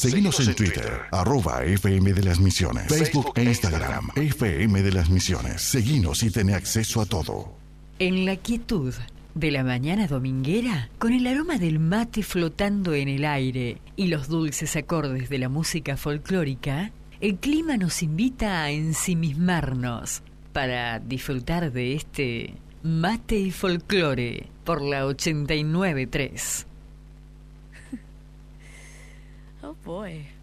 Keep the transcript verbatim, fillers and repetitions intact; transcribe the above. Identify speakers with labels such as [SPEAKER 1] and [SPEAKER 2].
[SPEAKER 1] Seguinos en Twitter, arroba F M de las Misiones, Facebook e Instagram, F M de las Misiones. Seguinos y ten acceso a todo.
[SPEAKER 2] En la quietud de la mañana dominguera, con el aroma del mate flotando en el aire y los dulces acordes de la música folclórica, el clima nos invita a ensimismarnos para disfrutar de este mate y folclore por la ochenta y nueve punto tres.
[SPEAKER 3] Oh boy.